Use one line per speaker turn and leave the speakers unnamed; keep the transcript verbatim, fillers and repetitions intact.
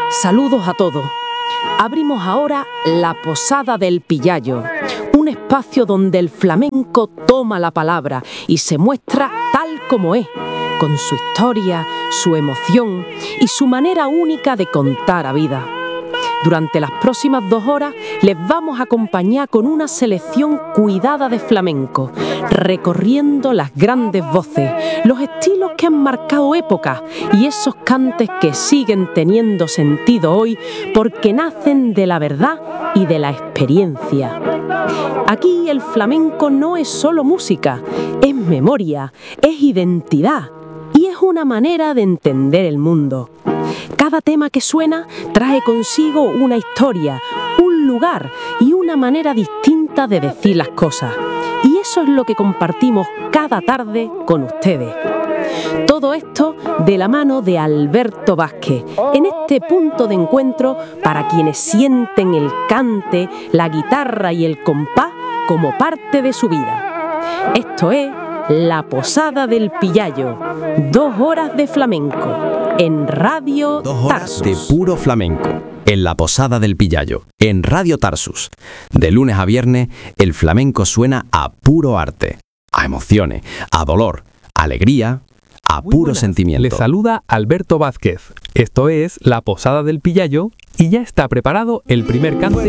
Saludos a todos. Abrimos ahora la Posada del Pillayo, un espacio donde el flamenco toma la palabra y se muestra tal como es, con su historia, su emoción y su manera única de contar a vida. Durante las próximas dos horas les vamos a acompañar con una selección cuidada de flamenco, recorriendo las grandes voces, los estilos que han marcado épocas y esos cantes que siguen teniendo sentido hoy porque nacen de la verdad y de la experiencia. Aquí el flamenco no es solo música, es memoria, es identidad y es una manera de entender el mundo. Cada tema que suena trae consigo una historia, un lugar y una manera distinta de decir las cosas. Y eso es lo que compartimos cada tarde con ustedes. Todo esto de la mano de Alberto Vázquez, en este punto de encuentro para quienes sienten el cante, la guitarra y el compás como parte de su vida. Esto es La Posada del Pillayo, dos horas de flamenco, en Radio
Dos horas
Tarsus.
de puro flamenco, en La Posada del Pillayo, en Radio Tarsus. De lunes a viernes, el flamenco suena a puro arte, a emociones, a dolor, a alegría, a
Muy
puro
buenas.
sentimiento.
Les saluda Alberto Vázquez. Esto es La Posada del Pillayo y ya está preparado el primer cante